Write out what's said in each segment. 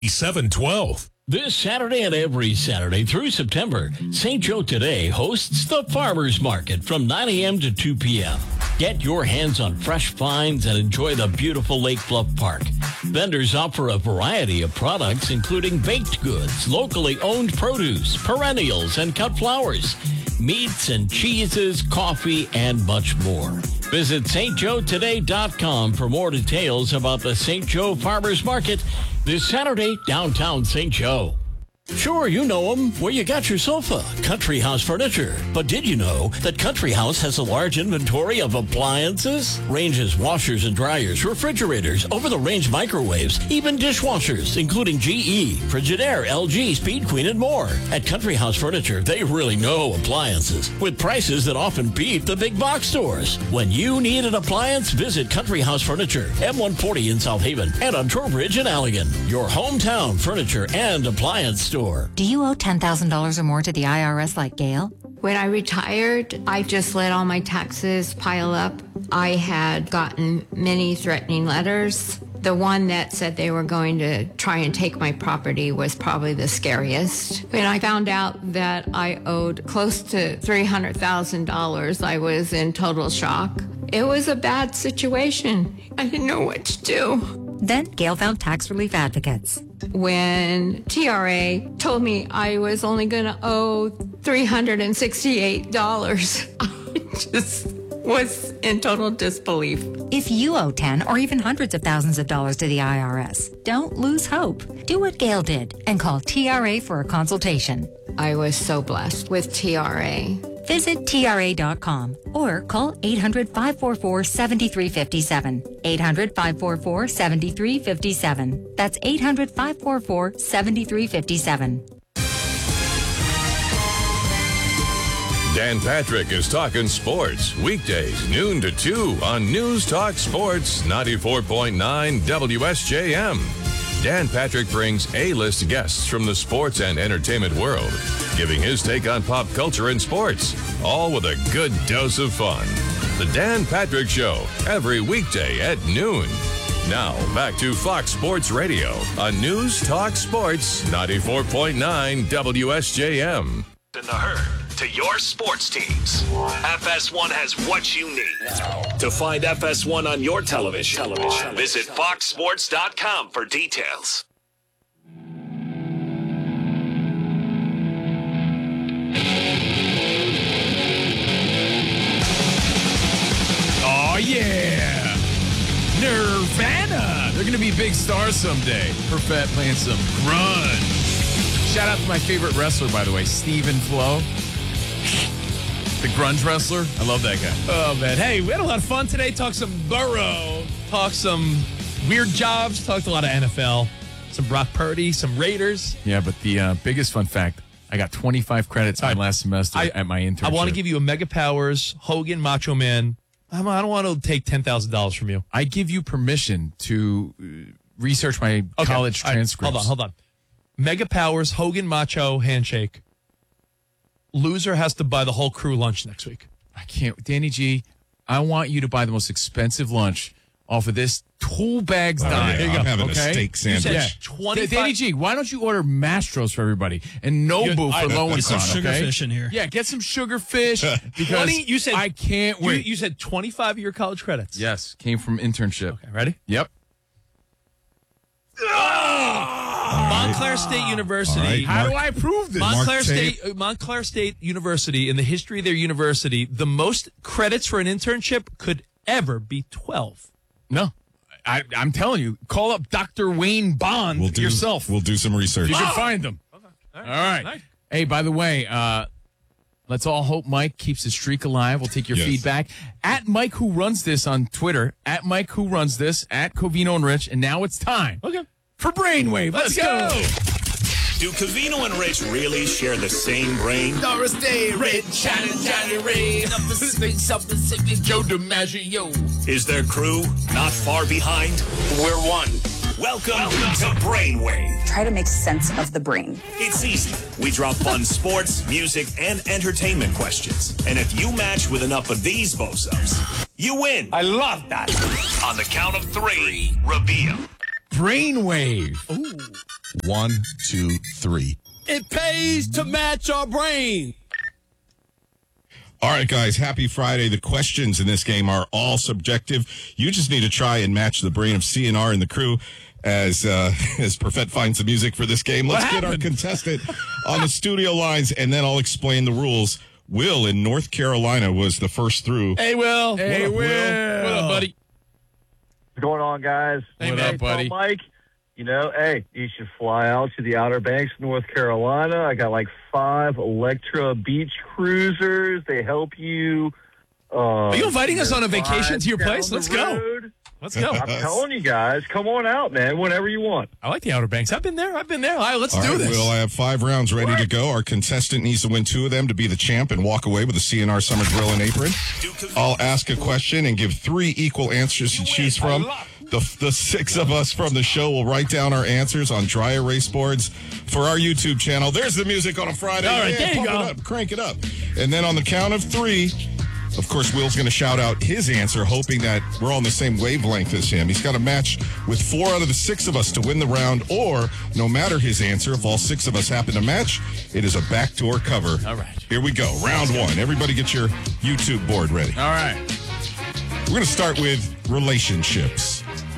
712. This Saturday and every Saturday through September, St. Joe Today hosts the Farmers Market from 9 a.m. to 2 p.m. Get your hands on fresh finds and enjoy the beautiful Lake Bluff Park. Vendors offer a variety of products, including baked goods, locally owned produce, perennials, and cut flowers, meats and cheeses, coffee, and much more. Visit stjoetoday.com for more details about the St. Joe Farmers Market this Saturday, downtown St. Joe. Sure, you know them, where you got your sofa, Country House Furniture. But did you know that Country House has a large inventory of appliances? Ranges, washers and dryers, refrigerators, over-the-range microwaves, even dishwashers, including GE, Frigidaire, LG, Speed Queen, and more. At Country House Furniture, they really know appliances, with prices that often beat the big box stores. When you need an appliance, visit Country House Furniture, M140 in South Haven, and on Trowbridge in Allegan. Your hometown furniture and appliance store. Do you owe $10,000 or more to the IRS like Gail? When I retired, I just let all my taxes pile up. I had gotten many threatening letters. The one that said they were going to try and take my property was probably the scariest. When I found out that I owed close to $300,000, I was in total shock. It was a bad situation. I didn't know what to do. Then Gail found tax relief advocates. When TRA told me I was only going to owe $368, I just was in total disbelief. If you owe 10 or even hundreds of thousands of dollars to the IRS, don't lose hope. Do what Gail did and call TRA for a consultation. I was so blessed with TRA. Visit TRA.com or call 800-544-7357. 800-544-7357. That's 800-544-7357. Dan Patrick is talking sports weekdays noon to 2 on News Talk Sports 94.9 WSJM. Dan Patrick brings A-list guests from the sports and entertainment world, giving his take on pop culture and sports, all with a good dose of fun. The Dan Patrick Show, every weekday at noon. Now, back to Fox Sports Radio on News Talk Sports 94.9 WSJM. In the herd to your sports teams. FS1 has what you need. To find FS1 on your television, visit foxsports.com for details. Oh, yeah. Nirvana. They're going to be big stars someday. Perfect playing some grunge. Shout out to my favorite wrestler, by the way, Steven Flo. The grunge wrestler. I love that guy. Oh, man. Hey, we had a lot of fun today. Talked some Burrow. Talked some weird jobs. Talked a lot of NFL. Some Brock Purdy. Some Raiders. Yeah, but the biggest fun fact, I got 25 credits on last semester at my internship. I want to give you a Mega Powers, Hogan, Macho Man. I don't want to take $10,000 from you. I give you permission to research my college transcripts. Hold on. Mega Powers, Hogan, Macho, handshake. Loser has to buy the whole crew lunch next week. I can't. Danny G, I want you to buy the most expensive lunch off of this Tool Bags dime. Yeah, I'm having a steak sandwich. 25. Danny G, why don't you order Mastros for everybody and Nobu for low Get some sugarfish in here. Yeah, get some sugarfish because I can't wait. You said 25 of your college credits. Yes, came from internship. Okay, ready? Yep. Montclair State University. Right. How do I prove this? Montclair State University, in the history of their university, the most credits for an internship could ever be 12. No. I'm telling you, call up Dr. Wayne Bond yourself. We'll do some research. You can find them. Okay. All right. Nice. Hey, by the way, let's all hope Mike keeps his streak alive. We'll take your feedback. At Mike Who Runs This on Twitter, at Mike Who Runs This, at Covino and Rich, and now it's time. Okay. For Brainwave. Let's go. Do Covino and Rich really share the same brain? Doris Day, Red, Johnny Ray, up the Mississippi, Joe DiMaggio. Is their crew not far behind? We're one. Welcome to Brainwave. Try to make sense of the brain. It's easy. We drop fun sports, music, and entertainment questions. And if you match with enough of these bosos, you win. I love that. On the count of three, reveal. Brainwave. Ooh. 1, 2, 3. It pays to match our brain. All right, guys, happy Friday. The questions in this game are all subjective. You just need to try and match the brain of CNR and the crew as Perfett finds the music for this game. Let's get our contestant on the studio lines, and then I'll explain the rules. Will in North Carolina was the first through. Hey, Will. Hey, Will. What up, buddy? What's going on, guys? Hey, what up, buddy? Mike, hey, you should fly out to the Outer Banks, North Carolina. I got like 5 Electra beach cruisers. They help you. Are you inviting us on a vacation to your place? Let's go. Let's go. I'm telling you guys, come on out, man, whenever you want. I like the Outer Banks. I've been there. All right, let's do this. Will, I have 5 rounds ready to go. Our contestant needs to win 2 of them to be the champ and walk away with a CNR Summer Grill and Apron. I'll ask a question and give 3 equal answers to choose from. The 6 of us from the show will write down our answers on dry erase boards for our YouTube channel. There's the music on a Friday. All right, there you go. It up, crank it up. And then on the count of 3, of course, Will's going to shout out his answer, hoping that we're on the same wavelength as him. He's got to match with 4 out of the 6 of us to win the round, or no matter his answer, if all 6 of us happen to match, it is a backdoor cover. All right. Here we go. Round 1. Everybody get your YouTube board ready. All right. We're going to start with relationships.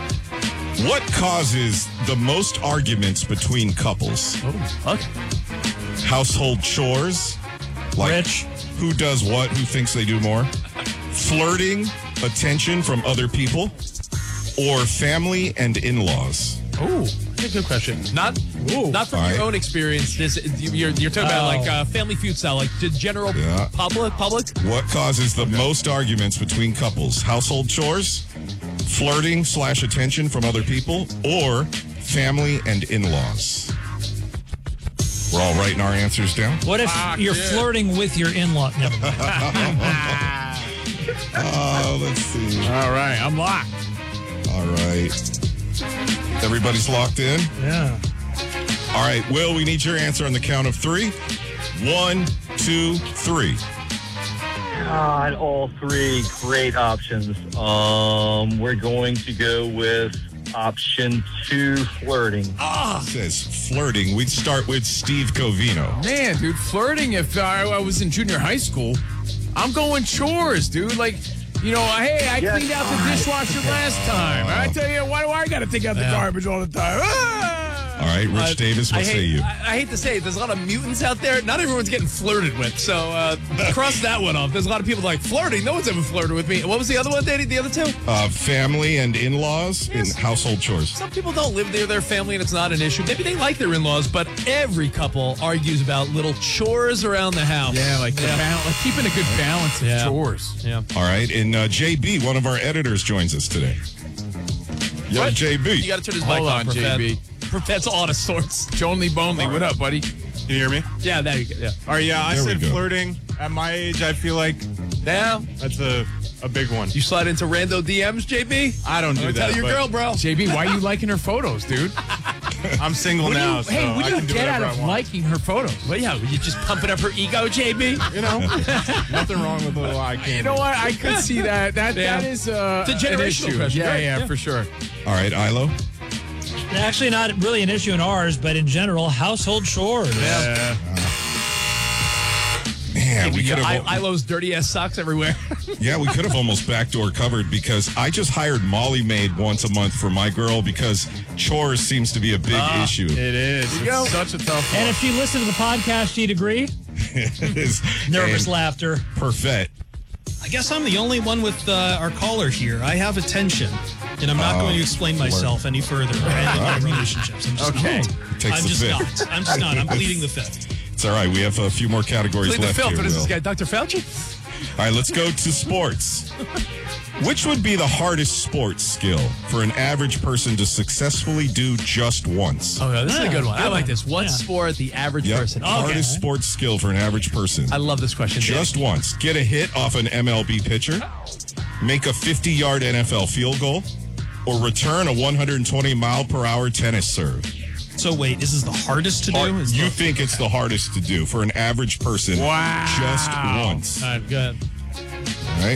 What causes the most arguments between couples? Oh, okay. Household chores? Like Rich. Who does what? Who thinks they do more? Flirting, attention from other people? Or family and in-laws? Oh, that's a good question. Not from All your right. own experience. You're talking about like Family Feud style, like the general public. What causes the most arguments between couples? Household chores? Flirting / attention from other people? Or family and in-laws? We're all writing our answers down. What if you're flirting with your in-law? Never mind. Let's see. All right, I'm locked. All right. Everybody's locked in? Yeah. All right, Will, we need your answer on the count of 3. 1, 2, 3. God, all 3 great options. We're going to go with option 2, flirting. Says flirting. We'd start with Steve Covino. Man, dude, flirting, if I was in junior high school, I'm going chores, dude. Like, hey, I cleaned out the dishwasher last time. I tell you, why do I got to take out the garbage all the time? All right, Rich Davis, what say you? I hate to say it, there's a lot of mutants out there. Not everyone's getting flirted with, so cross that one off. There's a lot of people like flirting. No one's ever flirted with me. What was the other one, Danny? The other 2? Family and in-laws and household chores. Some people don't live near their family and it's not an issue. Maybe they like their in-laws, but every couple argues about little chores around the house. Yeah, like keeping a good balance of chores. Yeah. All right, and JB, one of our editors, joins us today. Yo, What? JB. You got to turn his mic Hold on, Perfett. JB. Perfett's all out of sorts. Jonely Bonely, what up, buddy? Can you hear me? Yeah, there you go. Yeah. All right, I There we said go. flirting. At my age, I feel like Now, that's a big one. you slide into rando DMs, JB? I don't do I'm that. tell your but girl, bro. JB, why are you liking her photos, dude? I'm single now, so what I do can you do get out whatever of I want. liking her photos? Well, yeah, you just pumping up her ego, JB? You know, nothing wrong with a little eye candy. You know what? I could see that. That is It's a an generational issue. question, Yeah, right? yeah, for sure. All right, Ilo. Actually, not really an issue in ours, but in general, household chores. Yeah. Man, we could have. Ilo's dirty ass socks everywhere. Yeah, we could have almost backdoor covered because I just hired Molly Maid once a month for my girl because chores seems to be a big issue. It is. It's such a tough one. And if she listened to the podcast, she'd agree. It is. Nervous And laughter. Perfett. I guess I'm the only one with our caller here. I have attention, and I'm not going to explain myself any further or anything about relationships. I'm just Okay. not. Takes I'm the just fifth. not. I'm just not. I'm pleading the fifth. It's all right. We have a few more categories Plead the left filth. here, What is Will. this guy, Dr. Fauci? All right, let's go to sports. Which would be the hardest sports skill for an average person to successfully do just once? Oh, yeah, this is a good one. I good like one. this. What Yeah. sport the average Yep. person? Hardest sports skill for an average person. I love this question. Just once. Get a hit off an MLB pitcher, make a 50-yard NFL field goal, or return a 120-mile-per-hour tennis serve. So wait, this is the hardest to do? Is You the- think it's the hardest to do for an average person just once. All right, good. All right.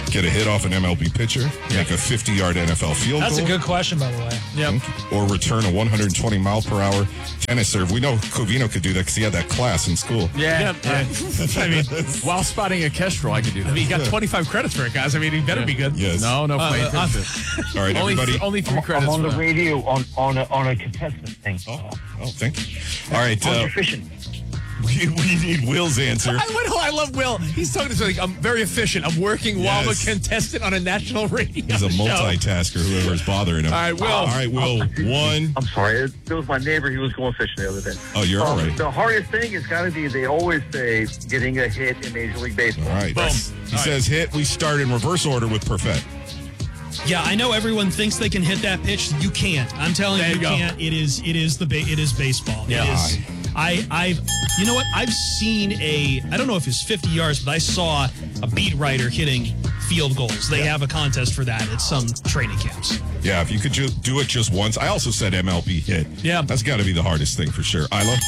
Get a hit off an MLB pitcher, make a 50-yard NFL field That's goal. a good question, by the way. Yep. Or return a 120-mile-per-hour tennis serve. We know Covino could do that because he had that class in school. Yeah. I mean, while spotting a kestrel, I could do that. I mean, he got 25 credits for it, guys. I mean, he better be good. Yes. No, All right, everybody. Only 3 credits. I'm on for the that. radio on a contestant thing. Oh, thank you. All right. I'm efficient. We need Will's answer. I love Will. He's talking to me like, I'm very efficient. I'm working while I'm a contestant on a national radio He's a show. multitasker, whoever's bothering him. All right, Will. All right, Will. One. I'm sorry. It was my neighbor. He was going fishing the other day. Oh, you're all right. The hardest thing has got to be, they always say, getting a hit in Major League Baseball. All right. He says hit. We start in reverse order with Perfett. Yeah, I know everyone thinks they can hit that pitch. You can't. I'm telling you, you can't. It is baseball. Yeah. It is. You know what? I've seen I don't know if it's 50 yards, but I saw a beat writer hitting field goals. They have a contest for that at some training camps. Yeah, if you could do it just once. I also said MLB hit. Yeah. That's got to be the hardest thing for sure. Isla?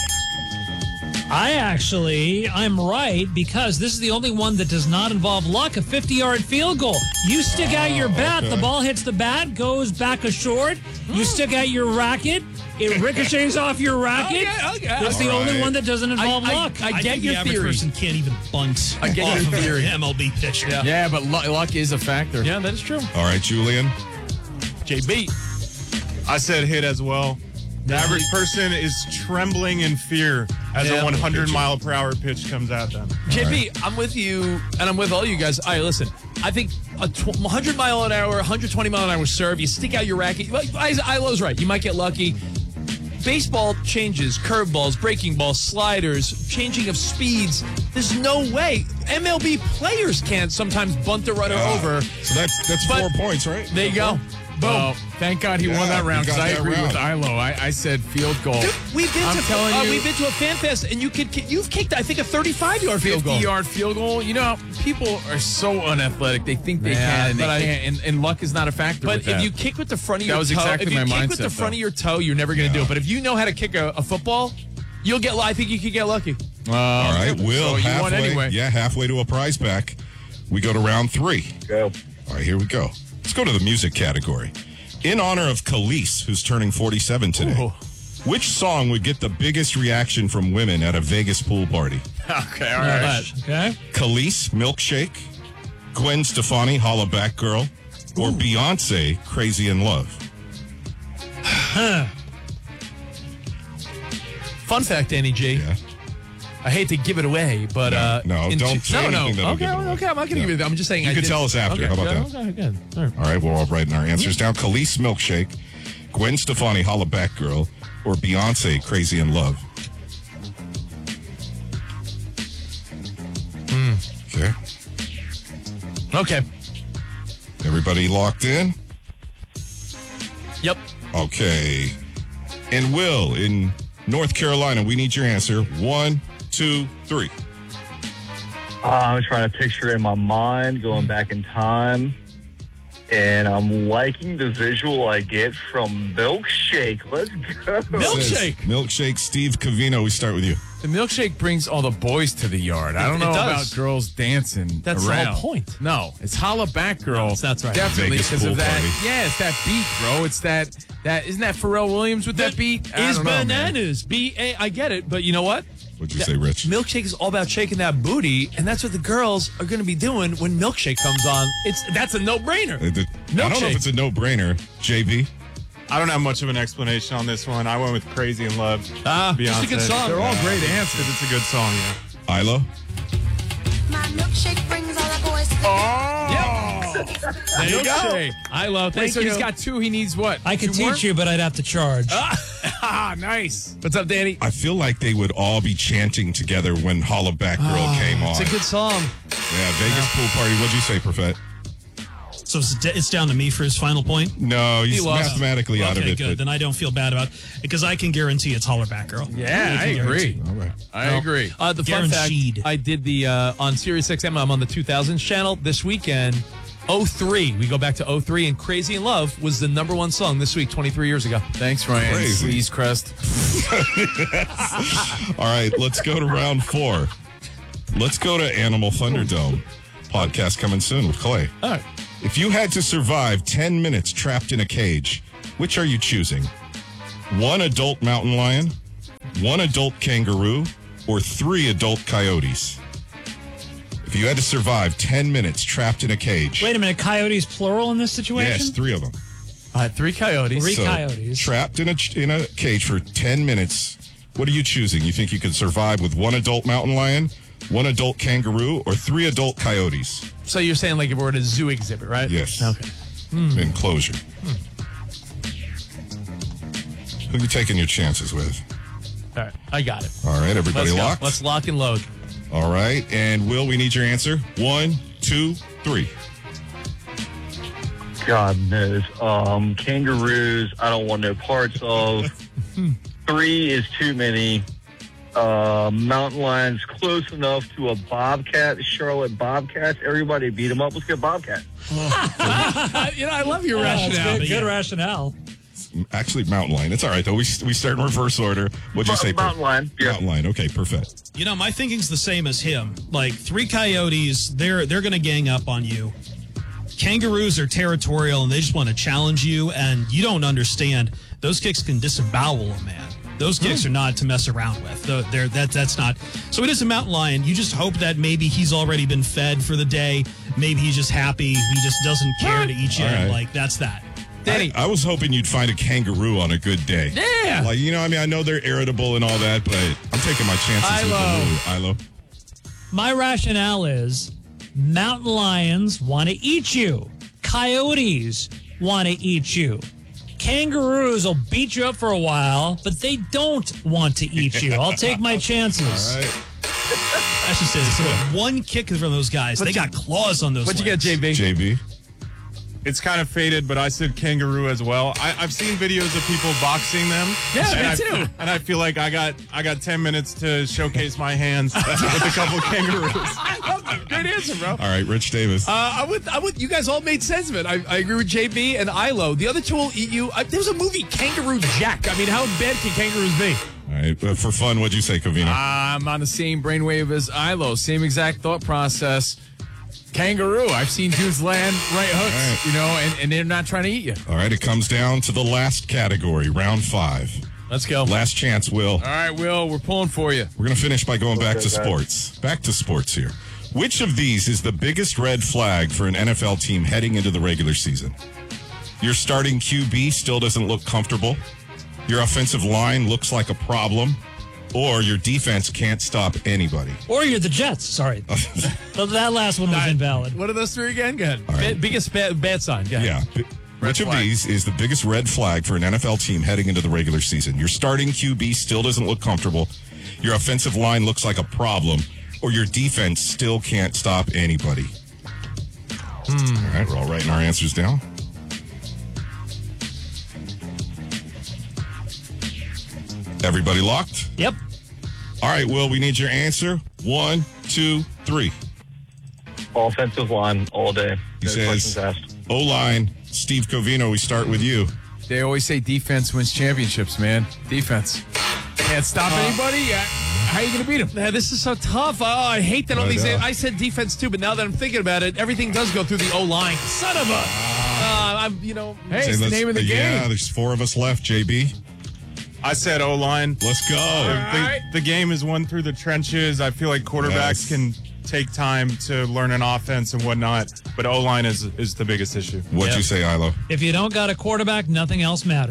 I'm right because this is the only one that does not involve luck, a 50-yard field goal. You stick out your bat, the ball hits the bat, goes back a short. You stick out your racket, it ricochets off your racket. That's the only one that doesn't involve luck. I get think your the average theory. person can't even bunt I get off your of theory. an MLB pitcher. Yeah, but luck is a factor. Yeah, that is true. All right, Julian? JB. I said hit as well. The average person is trembling in fear as a 100-mile-per-hour pitch comes at them. JB, I'm with you, and I'm with all you guys. All right, listen. I think a 100-mile-an-hour, 120-mile-an-hour serve, you stick out your racket. Ilo's right. You might get lucky. Baseball changes, curveballs, breaking balls, sliders, changing of speeds. There's no way. MLB players can't sometimes bunt the runner over. So that's 4 points, right? There you go. Boom. Well, thank God he won that round he because got I that agree with round. Ilo. I said field goal. Dude, we've been to a fan fest, and you've kicked, I think, a 35-yard field goal. 50-yard field goal. You know, people are so unathletic. They think they can, and they can't. And luck is not a factor. But with that. if you kick with the front of your toe, was exactly if you my kick mindset, with the front though. of your toe, you're never going to do it. But if you know how to kick a football, you'll get. I think you could get lucky. All right, Will, so you won anyway. Yeah, halfway to a prize pack. We go to round 3. Go. All right, here we go. Let's go to the music category. In honor of Khalees, who's turning 47 today, which song would get the biggest reaction from women at a Vegas pool party? Okay, all right. Okay. Khalees, Milkshake, Gwen Stefani, Holla Back Girl, or Beyonce, Crazy in Love? Fun fact, Danny G. Yeah. I hate to give it away, but No, don't say anything that'll give it away. Okay, I'm not going to give it. I'm just saying. You can tell us after. How about that? Okay, good. All right. All right, we're all writing our answers down. Khalees, Milkshake, Gwen Stefani, Holla Back Girl, or Beyonce, Crazy in Love? Okay. Okay. Everybody locked in? Yep. Okay. And Will, in North Carolina, we need your answer. 1, 2, 3. I'm trying to picture in my mind, going back in time. And I'm liking the visual I get from Milkshake. Let's go. Milkshake, Steve Covino, we start with you. The milkshake brings all the boys to the yard. I don't know about girls dancing That's around. the whole point. No, it's Holla Back Girl. That's right. Definitely Vegas because pool of that. party. Yeah, it's that beat, bro. It's that. Isn't that Pharrell Williams with that beat? I Is don't know, man. bananas. B-A. I get it, but you know what? What'd you say, Rich? Milkshake is all about shaking that booty, and that's what the girls are going to be doing when Milkshake comes on. That's a no-brainer. I don't know if it's a no-brainer. JB? I don't have much of an explanation on this one. I went with Crazy in Love. Just a good Beyonce. song. They're all great answers. It's a good song, yeah. Ilo? My milkshake brings all the boys to the There you go. I love. Wait, Thank so you. he's got 2. He needs what? I could 2 more? teach you, but I'd have to charge. Nice. What's up, Danny? I feel like they would all be chanting together when Holla Back Girl came on. It's a good song. Yeah, Vegas pool party. What'd you say, Perfett? So it's down to me for his final point? No, he's lost. mathematically out of Okay, it. good. but- Then I don't feel bad about it because I can guarantee it's Holler Back Girl. Yeah, I agree. All right. I agree. The fun fact, Guaranteed. I did the on Sirius XM. I'm on the 2000s channel this weekend. 03. We go back to 03, and Crazy in Love was the #1 song this week, 23 years ago. Thanks, Ryan. Crazy. Sleaze crest. All right, let's go to round 4. Let's go to Animal Thunderdome. podcast coming soon with Clay. All right. If you had to survive 10 minutes trapped in a cage, which are you choosing? 1 adult mountain lion, 1 adult kangaroo, or 3 adult coyotes? If you had to survive 10 minutes trapped in a cage. Wait a minute, coyotes plural in this situation? Yes, 3 of them. 3 coyotes. 3 coyotes. Trapped in a cage for 10 minutes. What are you choosing? You think you could survive with 1 adult mountain lion, 1 adult kangaroo, or 3 adult coyotes? So you're saying like if we're at a zoo exhibit, right? Yes. Okay. Enclosure. Who are you taking your chances with? All right. I got it. All right, everybody Let's go. locked? Let's lock and load. All right. And Will, we need your answer. 1, 2, 3. God knows. Kangaroos, I don't want no parts of. 3 is too many. Mountain lions, close enough to a bobcat, Charlotte Bobcats. Everybody beat them up. Let's get Bobcat. I love your rationale. Good rationale. Actually, mountain lion. It's all right, though. We start in reverse order. What'd you say? Mountain lion. Yeah. Mountain lion. Okay, perfect. You know, my thinking's the same as him. Like 3 coyotes, they're going to gang up on you. Kangaroos are territorial and they just want to challenge you, and you don't understand. Those kicks can disembowel a man. Those kicks are not to mess around with. That's not. So it is a mountain lion. You just hope that maybe he's already been fed for the day. Maybe he's just happy. He just doesn't care to eat you. All right. Like, that's that. Danny. I was hoping you'd find a kangaroo on a good day. Yeah. Like, I know they're irritable and all that, but I'm taking my chances with Ilo. My rationale is mountain lions want to eat you. Coyotes want to eat you. Kangaroos will beat you up for a while, but they don't want to eat you. I'll take my chances. All right. That's just it. So one kick from those guys. They got claws on those What'd you legs. get, JB? JB. It's kind of faded, but I said kangaroo as well. I've seen videos of people boxing them. Yeah, me too. And I feel like I got 10 minutes to showcase my hands with a couple kangaroos. I love that. Good answer, bro. All right, Rich Davis. I'm with you guys all made sense of it. I agree with JB and Ilo. The other two will eat you. There was a movie, Kangaroo Jack. I mean, how bad can kangaroos be? All right, for fun, what'd you say, Covino? I'm on the same brainwave as Ilo. Same exact thought process. Kangaroo. I've seen dudes land right hooks, and they're not trying to eat you. All right, it comes down to the last category, round 5. Let's go. Last chance, Will. All right, Will, we're pulling for you. We're going to finish by going back to sports. Back to sports here. Which of these is the biggest red flag for an NFL team heading into the regular season? Your starting QB still doesn't look comfortable. Your offensive line looks like a problem. Or your defense can't stop anybody. Or you're the Jets. Sorry. That last one was invalid. What are those 3 again? Go ahead. Biggest bad sign. Go ahead. Yeah. Which of these is the biggest red flag for an NFL team heading into the regular season? Your starting QB still doesn't look comfortable. Your offensive line looks like a problem. Or your defense still can't stop anybody. All right, we're all writing our answers down. Everybody locked? Yep. All right, Will, we need your answer. 1, 2, 3. Offensive line all day. He No says questions asked. O-line. Steve Covino, we start with you. They always say defense wins championships, man. Defense. Can't stop anybody. How are you going to beat them? Man, this is so tough. Oh, I hate that all these. I said defense too, but now that I'm thinking about it, everything does go through the O-line. Son of a. Hey, it's the name of the game. Yeah, there's 4 of us left, JB. I said O-line. Let's go. The game is won through the trenches. I feel like quarterbacks can take time to learn an offense and whatnot, but O-line is the biggest issue. What'd you say, Ilo? If you don't got a quarterback, nothing else matters.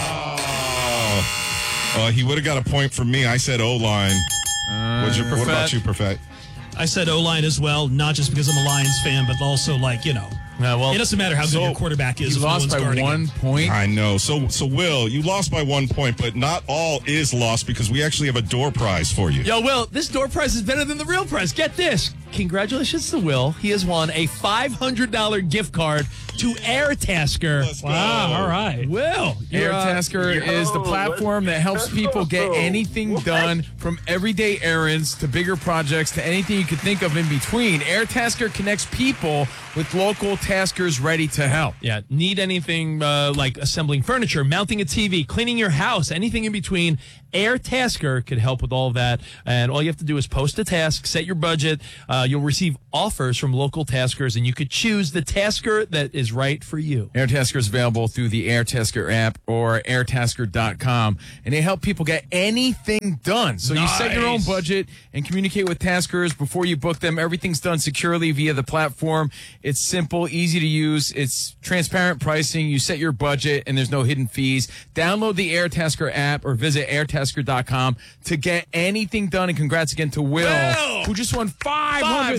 He would have got a point from me. I said O-line. What about you, Perfect? I said O-line as well, not just because I'm a Lions fan, but also it doesn't matter how good your quarterback is. You lost by 1 point. I know. So Will, you lost by 1 point, but not all is lost because we actually have a door prize for you. Yo, Will, this door prize is better than the real prize. Get this. Congratulations to Will. He has won a $500 gift card to Airtasker. Wow, all right. Will. Airtasker is the platform that helps people get anything done, from everyday errands to bigger projects to anything you could think of in between. Airtasker connects people with local taskers ready to help. Yeah, need anything like assembling furniture, mounting a TV, cleaning your house, anything in between. Airtasker could help with all of that. And all you have to do is post a task, set your budget. You'll receive offers from local taskers, and you could choose the tasker that is right for you. Airtasker is available through the Airtasker app or airtasker.com, and they help people get anything done. So you set your own budget and communicate with taskers before you book them. Everything's done securely via the platform. It's simple, easy to use. It's transparent pricing. You set your budget, and there's no hidden fees. Download the Airtasker app or visit airtasker.com to get anything done. And congrats again to Will, who just won $500.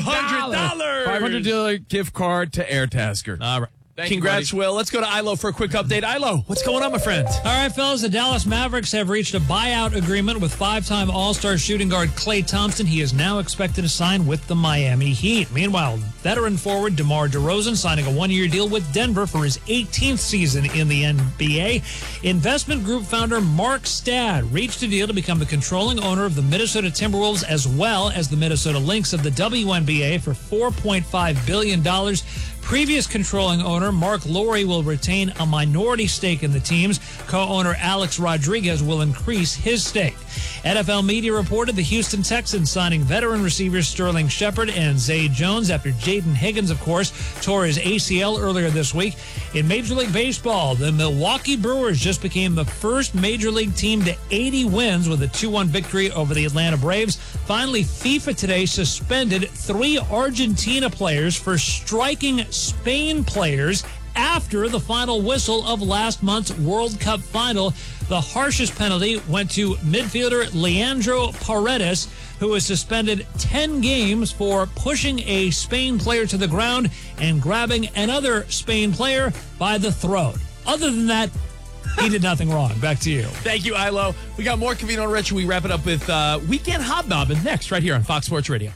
$500 gift card to Airtasker. All right. Congrats, Will. Let's go to Ilo for a quick update. Ilo, what's going on, my friend? All right, fellas, the Dallas Mavericks have reached a buyout agreement with five-time All-Star shooting guard Klay Thompson. He is now expected to sign with the Miami Heat. Meanwhile, veteran forward DeMar DeRozan signing a one-year deal with Denver for his 18th season in the NBA. Investment group founder Mark Stad reached a deal to become the controlling owner of the Minnesota Timberwolves as well as the Minnesota Lynx of the WNBA for $4.5 billion. Previous controlling owner Mark Lowry will retain a minority stake in the teams. Co-owner Alex Rodriguez will increase his stake. NFL media reported the Houston Texans signing veteran receivers Sterling Shepard and Zay Jones after Jaden Higgins, of course, tore his ACL earlier this week. In Major League Baseball, the Milwaukee Brewers just became the first Major League team to 80 wins with a 2-1 victory over the Atlanta Braves. Finally, FIFA today suspended 3 Argentina players for striking Spain players after the final whistle of last month's World Cup final. The harshest penalty went to midfielder Leandro Paredes, who was suspended 10 games for pushing a Spain player to the ground and grabbing another Spain player by the throat. Other than that, he did nothing wrong. Back to you. Thank you, Ilo. We got more Covino and Rich. We wrap it up with Weekend Hobnobbing next right here on Fox Sports Radio.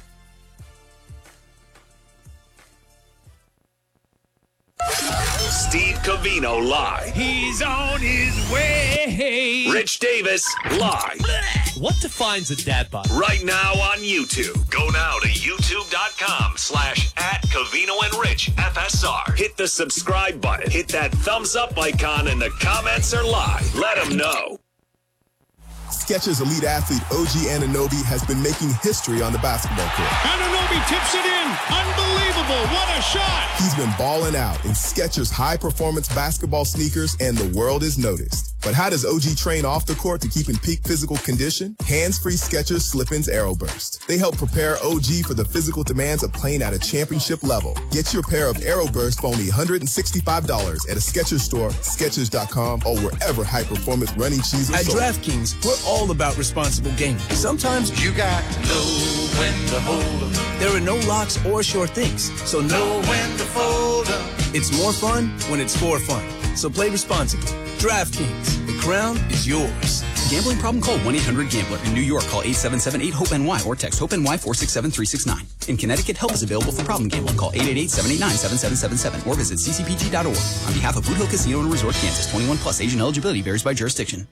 Steve Covino live. He's on his way. Rich Davis live. What defines a dad bod? Right now on YouTube. Go now to youtube.com/@Covino and Rich FSR. Hit the subscribe button. Hit that thumbs up icon, and the comments are live. Let them know. Skechers elite athlete OG Anunoby has been making history on the basketball court. Anunoby tips it in. Unbelievable. What a shot. He's been balling out in Skechers high-performance basketball sneakers, and the world is noticed. But how does OG train off the court to keep in peak physical condition? Hands-free Skechers Slip-ins AeroBurst. They help prepare OG for the physical demands of playing at a championship level. Get your pair of AeroBurst for only $165 at a Skechers store, Skechers.com, or wherever high-performance running shoes are sold. At DraftKings, we're all about responsible gaming. Sometimes you got to know when to hold 'em. There are no locks or sure things, so know when to fold 'em. It's more fun when it's for fun. So play responsibly. DraftKings, the crown is yours. Gambling problem? Call 1-800-GAMBLER. In New York, call 877-8-HOPE-NY or text HOPE-NY 467-369. In Connecticut, help is available for problem gambling. Call 888-789-7777 or visit ccpg.org. On behalf of Boot Hill Casino and Resort, Kansas, 21 plus, age and eligibility varies by jurisdiction.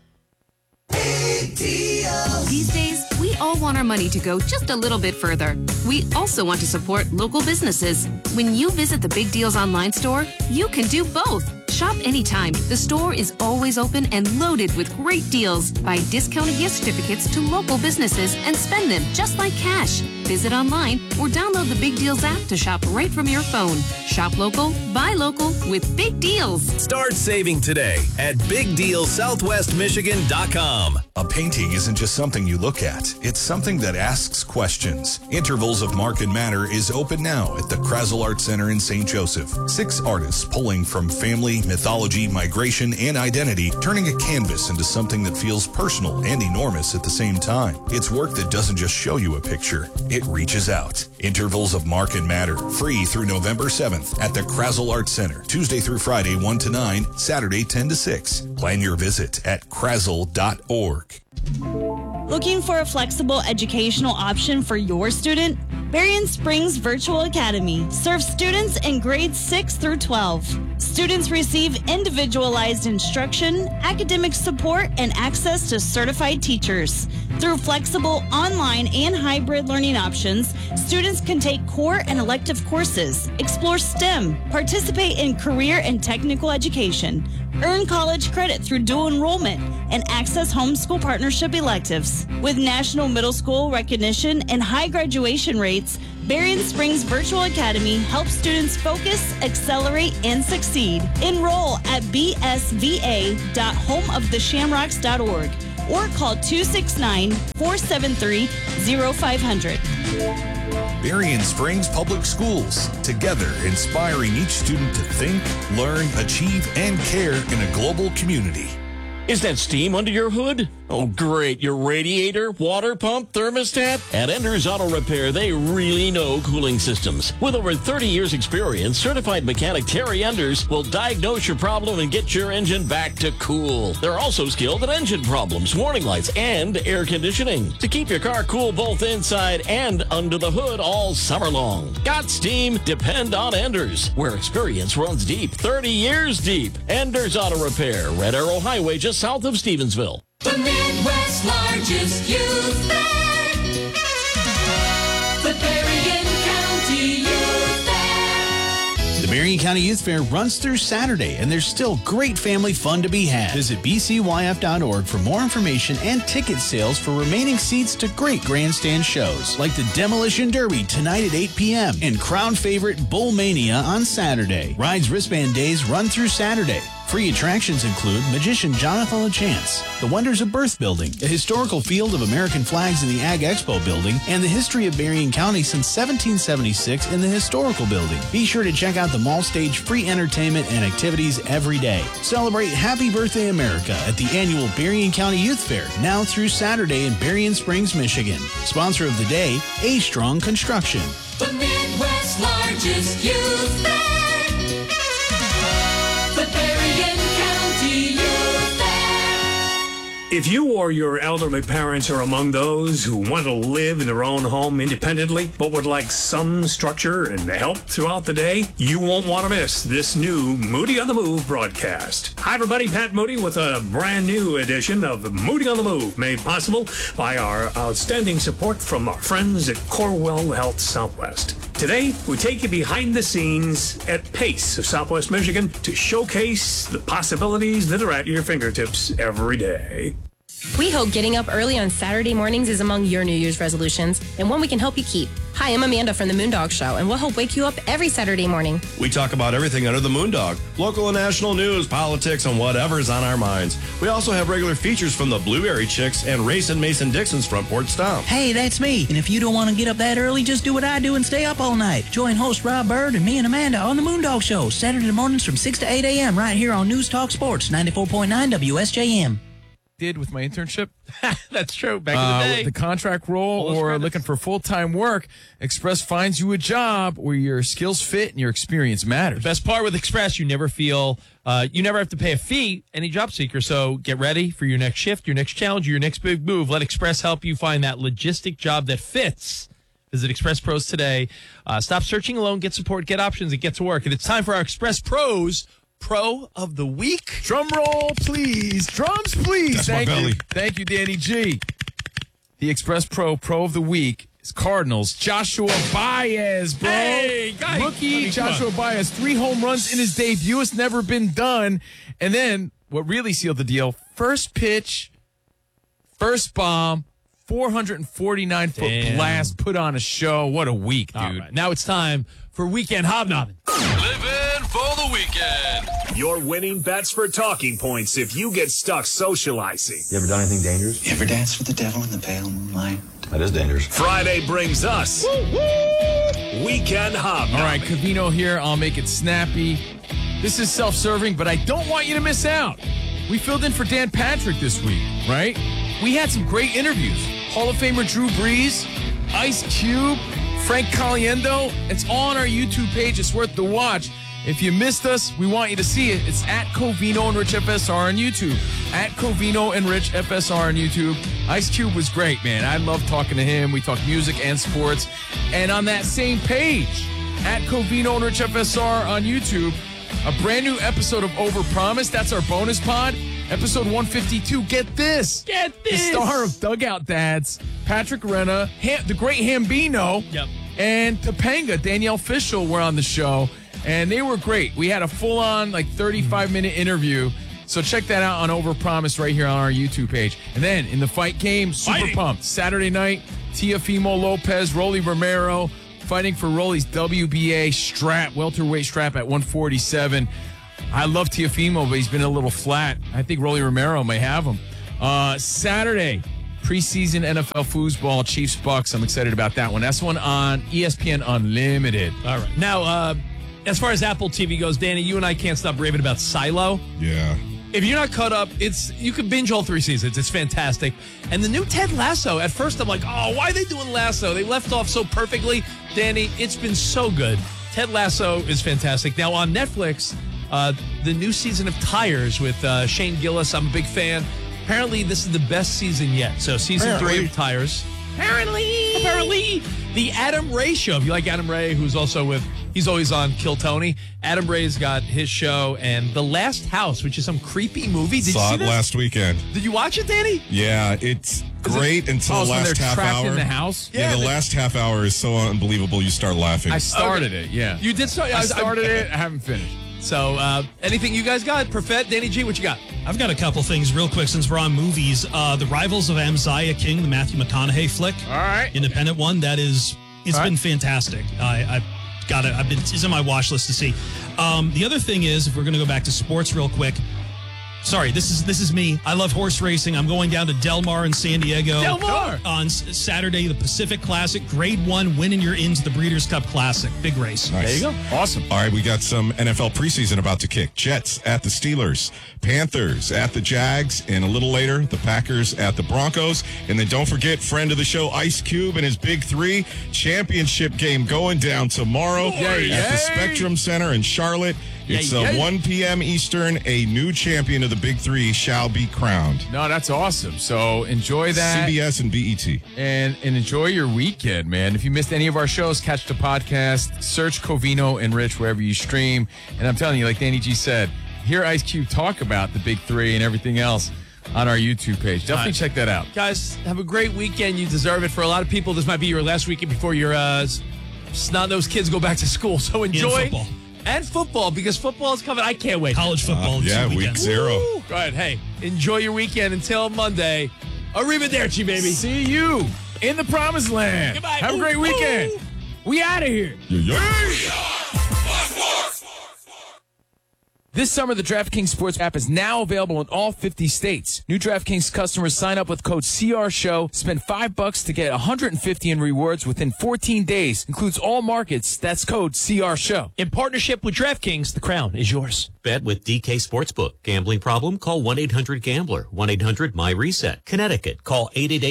These days, we all want our money to go just a little bit further. We also want to support local businesses. When you visit the Big Deals online store, you can do both. Shop anytime. The store is always open and loaded with great deals. Buy discounted gift certificates to local businesses and spend them just like cash. Visit online or download the Big Deals app to shop right from your phone. Shop local, buy local with Big Deals. Start saving today at BigDealSouthwestMichigan.com. A painting isn't just something you look at. It's something that asks questions. Intervals of Mark and Matter is open now at the Krasl Art Center in St. Joseph. 6 artists pulling from family, mythology, migration, and identity, turning a canvas into something that feels personal and enormous at the same time. It's work that doesn't just show you a picture. It reaches out. Intervals of Mark and Matter, free through November 7th at the Krasl Art Center, Tuesday through Friday 1 to 9, Saturday 10 to 6. Plan your visit at krasl.org. Looking for a flexible educational option for your student? Berrien Springs Virtual Academy serves students in grades 6 through 12. Students receive individualized instruction, academic support, and access to certified teachers. Through flexible online and hybrid learning options, students can take core and elective courses, explore STEM, participate in career and technical education. Earn college credit through dual enrollment and access homeschool partnership electives. With national middle school recognition and high graduation rates, Berrien Springs Virtual Academy helps students focus, accelerate, and succeed. Enroll at bsva.homeoftheshamrocks.org or call 269-473-0500. Berrien Springs Public Schools, together inspiring each student to think, learn, achieve, and care in a global community. Is that steam under your hood? Oh, great. Your radiator, water pump, thermostat? At Enders Auto Repair, they really know cooling systems. With over 30 years experience, certified mechanic Terry Enders will diagnose your problem and get your engine back to cool. They're also skilled at engine problems, warning lights, and air conditioning to keep your car cool both inside and under the hood all summer long. Got steam? Depend on Enders, where experience runs deep, 30 years deep. Enders Auto Repair, Red Arrow Highway, just south of Stevensville. The Midwest's largest youth fair. The Berrien County Youth Fair. The Berrien County Youth Fair runs through Saturday, and there's still great family fun to be had. Visit bcyf.org for more information and ticket sales for remaining seats to great grandstand shows, like the Demolition Derby tonight at 8 p.m. and crowd favorite Bull Mania on Saturday. Rides wristband days run through Saturday. Free attractions include Magician Jonathan LaChance, the Wonders of Birth Building, the historical field of American flags in the Ag Expo building, and the history of Berrien County since 1776 in the historical building. Be sure to check out the mall stage free entertainment and activities every day. Celebrate Happy Birthday America at the annual Berrien County Youth Fair, now through Saturday in Berrien Springs, Michigan. Sponsor of the day, A Strong Construction. The Midwest's largest youth fair. The Berrien County Youth Fair. If you or your elderly parents are among those who want to live in their own home independently, but would like some structure and help throughout the day, you won't want to miss this new Moody on the Move broadcast. Hi, everybody. Pat Moody with a brand new edition of Moody on the Move, made possible by our outstanding support from our friends at Corewell Health Southwest. Today, we take you behind the scenes at Pace of Southwest Michigan to showcase the possibilities that are at your fingertips every day. We hope getting up early on Saturday mornings is among your New Year's resolutions and one we can help you keep. Hi, I'm Amanda from the Moondog Show, and we'll help wake you up every Saturday morning. We talk about everything under the Moondog, local and national news, politics, and whatever's on our minds. We also have regular features from the Blueberry Chicks and Race and Mason Dixon's Front Porch Stomp. Hey, that's me. And if you don't want to get up that early, just do what I do and stay up all night. Join host Rob Bird and me and Amanda on the Moondog Show, Saturday mornings from 6 to 8 a.m. right here on News Talk Sports, 94.9 WSJM. Did with my internship. That's true. Back in the day. With the contract role or looking for full-time work, Express finds you a job where your skills fit and your experience matters. The best part with Express, you never feel, you never have to pay a fee, any job seeker. So get ready for your next shift, your next challenge, your next big move. Let Express help you find that logistic job that fits. Visit Express Pros today. Stop searching alone, get support, get options, and get to work. And it's time for our Express Pros Pro of the Week. Drum roll, please. Drums, please. That's my belly. Thank you, Danny G. The Express Pro of the Week is Cardinals Joshua Baez, bro. Hey, guys. Rookie Joshua Baez, 3 home runs in his debut. It's never been done. And then what really sealed the deal, first pitch, first bomb, 449-foot blast, put on a show. What a week, dude. Right. Now it's time for Weekend Hobnobbing. Living for the weekend. Your winning bets for talking points if you get stuck socializing. You ever done anything dangerous? You ever danced with the devil in the pale moonlight? That is dangerous. Friday brings us Weekend Hobnobbing. All right, Covino here. I'll make it snappy. This is self-serving, but I don't want you to miss out. We filled in for Dan Patrick this week, right? We had some great interviews. Hall of Famer Drew Brees, Ice Cube, Frank Caliendo. It's all on our YouTube page. It's worth the watch. If you missed us, we want you to see it. It's at Covino and Rich FSR on YouTube. At Covino and Rich FSR on YouTube. Ice Cube was great, man. I love talking to him. We talk music and sports. And on that same page, at Covino and Rich FSR on YouTube, a brand new episode of Overpromise. That's our bonus pod. Episode 152. Get this. Get this. The star of Dugout Dads, Patrick Renna, the great Hambino, and Topanga, Danielle Fishel were on the show, and they were great. We had a full-on, 35-minute interview, So check that out on Overpromise right here on our YouTube page. And then in the fight game, super pumped. Saturday night, Teofimo Lopez, Rolly Romero fighting for Rolly's WBA strap, welterweight strap at 147. I love Teofimo, but he's been a little flat. I think Rolly Romero may have him. Saturday, preseason NFL foosball, Chiefs-Bucks. I'm excited about that one. That's one on ESPN Unlimited. All right. Now, as far as Apple TV goes, Danny, you and I can't stop raving about Silo. Yeah. If you're not caught up, you can binge all 3 seasons. It's fantastic. And the new Ted Lasso, at first I'm like, oh, why are they doing Lasso? They left off so perfectly. Danny, it's been so good. Ted Lasso is fantastic. Now on Netflix, the new season of Tires with Shane Gillis, I'm a big fan. Apparently, this is the best season yet. So season 3 of Tires. Apparently, the Adam Ray show. If you like Adam Ray, who's also he's always on Kill Tony. Adam Ray's got his show and The Last House, which is some creepy movie. Did you see this? Last weekend. Did you watch it, Danny? Yeah, it's great until the last half hour. In the house? Yeah, the last half hour is so unbelievable you start laughing. I started it, yeah. You did start? I started it. I haven't finished. So, anything you guys got? Perfect, Danny G, what you got? I've got a couple things real quick since we're on movies. The Rivals of Amaziah King, the Matthew McConaughey flick. All right. Independent one. It's been fantastic. It's in my watch list to see. The other thing is, if we're going to go back to sports real quick. Sorry, this is me. I love horse racing. I'm going down to Del Mar in San Diego. Del Mar! On Saturday, the Pacific Classic, Grade 1, winning your into the Breeders' Cup Classic. Big race. Nice. There you go. Awesome. All right, we got some NFL preseason about to kick. Jets at the Steelers, Panthers at the Jags, and a little later, the Packers at the Broncos. And then don't forget, friend of the show, Ice Cube and his Big 3 championship game going down tomorrow at the Spectrum Center in Charlotte. It's 1 p.m. Eastern. A new champion of the Big 3 shall be crowned. No, that's awesome. So enjoy that. CBS and BET. And enjoy your weekend, man. If you missed any of our shows, catch the podcast. Search Covino and Rich wherever you stream. And I'm telling you, like Danny G said, hear Ice Cube talk about the Big 3 and everything else on our YouTube page. Definitely check that out. Guys, have a great weekend. You deserve it. For a lot of people, this might be your last weekend before your snot-nosed kids go back to school. So enjoy. And football, because football is coming. I can't wait. College football. Week 0. Go ahead. Hey, enjoy your weekend until Monday. Arrivederci, baby. See you in the promised land. Goodbye. Have a great weekend. We out of here. This summer, the DraftKings Sports app is now available in all 50 states. New DraftKings customers sign up with code CRSHOW, spend $5 to get $150 in rewards within 14 days. Includes all markets. That's code CRSHOW. In partnership with DraftKings, the crown is yours. Bet with DK Sportsbook. Gambling problem? Call 1-800-GAMBLER. 1-800-MY-RESET. Connecticut. Call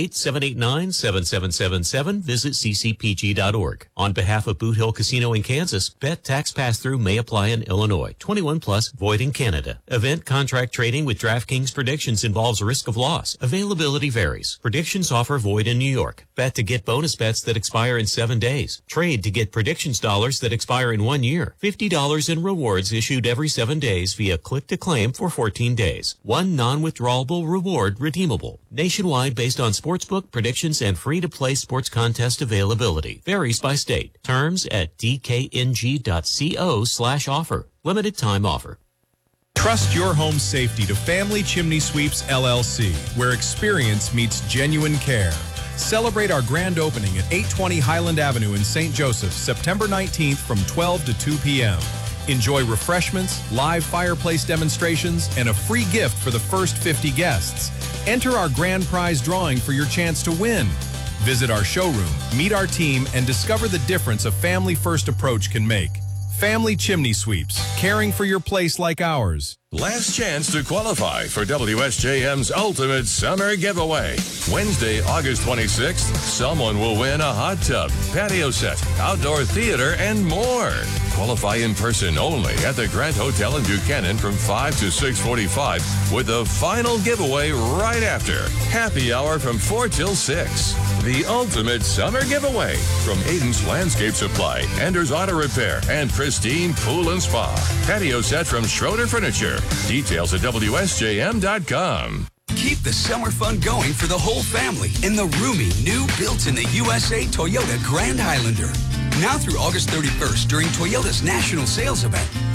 888-789-7777. Visit ccpg.org. On behalf of Boot Hill Casino in Kansas, bet tax pass-through may apply in Illinois. 21 plus, void in Canada. Event contract trading with DraftKings predictions involves risk of loss. Availability varies. Predictions offer void in New York. Bet to get bonus bets that expire in 7 days. Trade to get predictions dollars that expire in 1 year. $50 in rewards issued every 7 days via click to claim for 14 days. One non-withdrawable reward redeemable. Nationwide based on sportsbook predictions and free-to-play sports contest availability. Varies by state. Terms at dkng.co/offer. Limited time offer. Trust your home safety to Family Chimney Sweeps LLC, where experience meets genuine care. Celebrate our grand opening at 820 Highland Avenue in St. Joseph, September 19th from 12 to 2 p.m. Enjoy refreshments, live fireplace demonstrations, and a free gift for the first 50 guests. Enter our grand prize drawing for your chance to win. Visit our showroom, meet our team, and discover the difference a family-first approach can make. Family Chimney Sweeps, caring for your place like ours. Last chance to qualify for WSJM's Ultimate Summer Giveaway. Wednesday, August 26th, someone will win a hot tub, patio set, outdoor theater, and more. Qualify in person only at the Grant Hotel in Buchanan from 5 to 6:45 with a final giveaway right after. Happy hour from 4 till 6. The Ultimate Summer Giveaway from Aiden's Landscape Supply, Ender's Auto Repair, and Pristine Pool and Spa. Patio set from Schroeder Furniture. Details at WSJM.com. Keep the summer fun going for the whole family in the roomy, new built-in-the-USA Toyota Grand Highlander. Now through August 31st during Toyota's national sales event,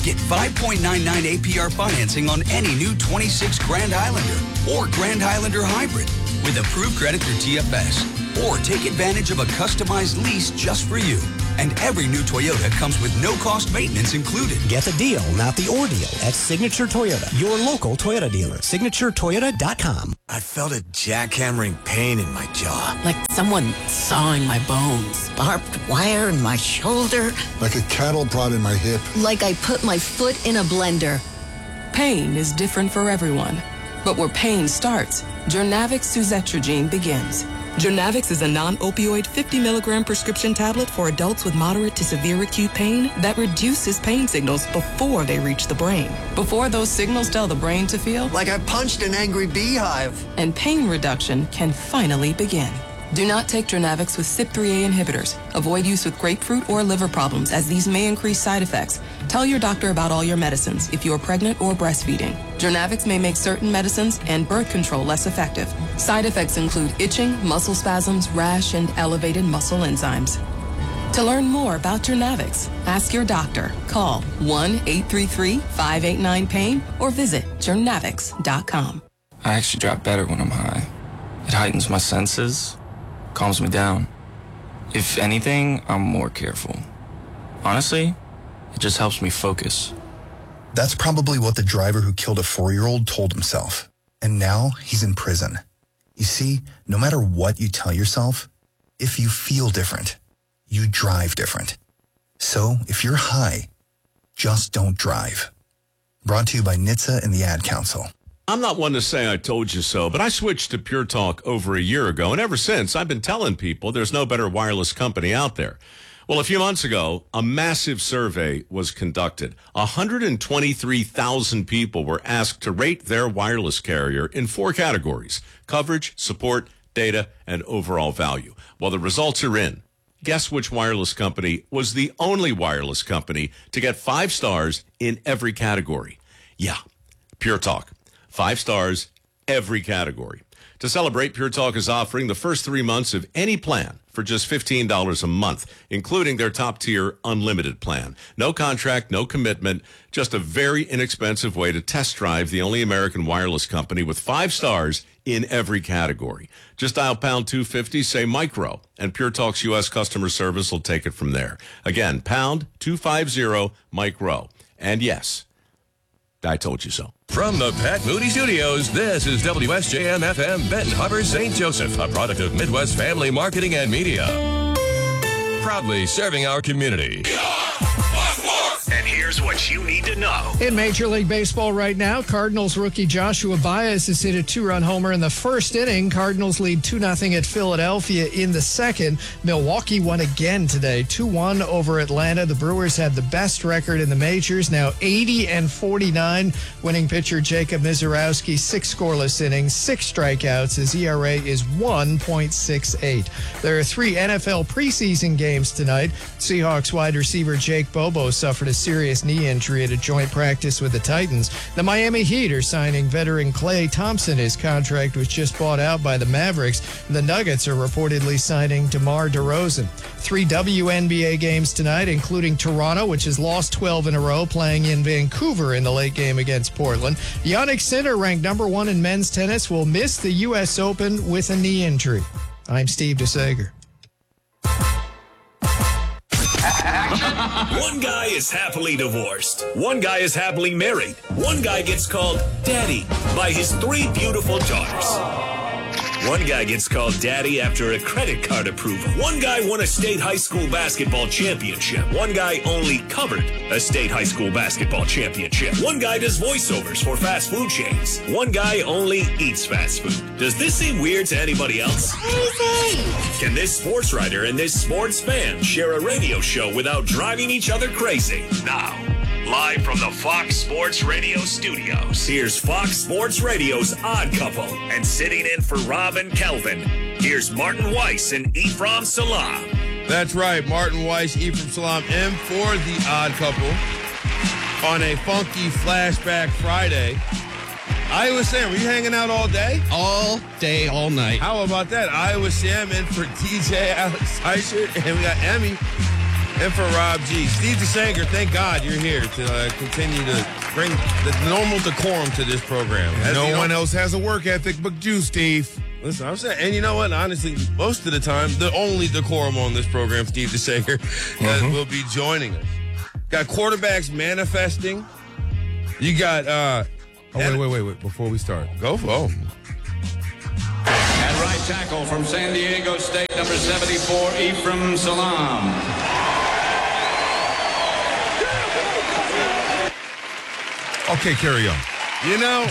Get 5.99 APR financing on any new 26 Grand Highlander or Grand Highlander Hybrid with approved credit through TFS. Or take advantage of a customized lease just for you. And every new Toyota comes with no-cost maintenance included. Get the deal, not the ordeal, at Signature Toyota, your local Toyota dealer. SignatureToyota.com. I felt a jackhammering pain in my jaw. Like someone sawing my bones. Barbed wire in my shoulder. Like a cattle prod in my hip. Like I put my foot in a blender. Pain is different for everyone. But where pain starts, Journavx Suzetrigine begins. Journavx is a non-opioid 50-milligram prescription tablet for adults with moderate to severe acute pain that reduces pain signals before they reach the brain. Before those signals tell the brain to feel like I punched an angry beehive. And pain reduction can finally begin. Do not take Journavx with CYP3A inhibitors. Avoid use with grapefruit or liver problems, as these may increase side effects. Tell your doctor about all your medicines if you are pregnant or breastfeeding. Journavx may make certain medicines and birth control less effective. Side effects include itching, muscle spasms, rash, and elevated muscle enzymes. To learn more about Journavx, ask your doctor. Call 1-833-589-PAIN or visit journavx.com. I actually drop better when I'm high. It heightens my senses, calms me down. If anything, I'm more careful. Honestly, it just helps me focus. That's probably what the driver who killed a 4-year-old told himself. And now he's in prison. You see, no matter what you tell yourself, if you feel different, you drive different. So if you're high, just don't drive. Brought to you by NHTSA and the Ad Council. I'm not one to say I told you so, but I switched to Pure Talk over a year ago, and ever since, I've been telling people there's no better wireless company out there. Well, a few months ago, a massive survey was conducted. 123,000 people were asked to rate their wireless carrier in 4 categories: coverage, support, data, and overall value. Well, the results are in. Guess which wireless company was the only wireless company to get 5 stars in every category? Yeah, Pure Talk. 5 stars, every category. To celebrate, Pure Talk is offering the first 3 months of any plan for just $15 a month, including their top-tier unlimited plan. No contract, no commitment, just a very inexpensive way to test drive the only American wireless company with 5 stars in every category. Just dial pound 250, say micro, and Pure Talk's U.S. customer service will take it from there. Again, pound 250 micro. And yes, I told you so. From the Pat Moody Studios, this is WSJM-FM Benton Harbor, St. Joseph, a product of Midwest Family Marketing and Media. Proudly serving our community. And here's what you need to know. In Major League Baseball right now, Cardinals rookie Joshua Baez has hit a 2-run homer in the first inning. Cardinals lead 2-0 at Philadelphia in the second. Milwaukee won again today, 2-1 over Atlanta. The Brewers had the best record in the majors, now 80-49. Winning pitcher Jacob Mizorowski, 6 scoreless innings, 6 strikeouts. His ERA is 1.68. There are 3 NFL preseason games tonight. Seahawks wide receiver Jake Bobo suffered a serious knee injury at a joint practice with the Titans. The Miami Heat are signing veteran Klay Thompson. His contract was just bought out by the Mavericks. The Nuggets are reportedly signing DeMar DeRozan. 3 WNBA games tonight, including Toronto, which has lost 12 in a row, playing in Vancouver in the late game against Portland. Jannik Sinner, ranked number 1 in men's tennis, will miss the U.S. Open with a knee injury. I'm Steve DeSager. One guy is happily divorced. One guy is happily married. One guy gets called daddy by his 3 beautiful daughters. One guy gets called daddy after a credit card approval. One guy won a state high school basketball championship. One guy only covered a state high school basketball championship. One guy does voiceovers for fast food chains. One guy only eats fast food. Does this seem weird to anybody else? Crazy! Can this sports writer and this sports fan share a radio show without driving each other crazy? Now, live from the Fox Sports Radio studios, here's Fox Sports Radio's Odd Couple. And sitting in for Rob and Kelvin, here's Martin Weiss and Ephraim Salam. That's right, Martin Weiss, Ephraim Salam in for the Odd Couple on a funky Flashback Friday. Iowa Sam, were you hanging out all day? All day, all night. How about that? Iowa Sam in for DJ Alex Heischer, and we got Emmy And for Rob G. Steve DeSager, thank God you're here to continue to bring the normal decorum to this program. No one else has a work ethic but you, Steve. Listen, I'm saying, and you know what? Honestly, most of the time, the only decorum on this program, Steve DeSager, will be joining us. Got quarterbacks manifesting. You got... wait. Before we start. Go for it. At right tackle from San Diego State, number 74, Ephraim Salam. Okay, carry on. You know,